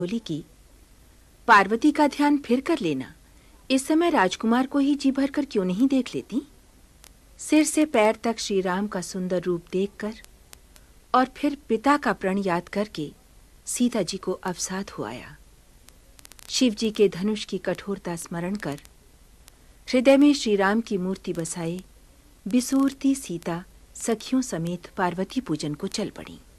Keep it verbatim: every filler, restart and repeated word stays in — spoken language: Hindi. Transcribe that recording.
बोली कि पार्वती का ध्यान फिर कर लेना। इस समय राजकुमार को ही जी भर कर क्यों नहीं देख लेती। सिर से पैर तक श्री राम का सुंदर रूप देखकर और फिर पिता का प्रण याद करके सीता जी को अवसाद हो आया। शिव जी के धनुष की कठोरता स्मरण कर हृदय में श्री राम की मूर्ति बसाए बिसूरती सीता सखियों समेत पार्वती पूजन को चल पड़ी।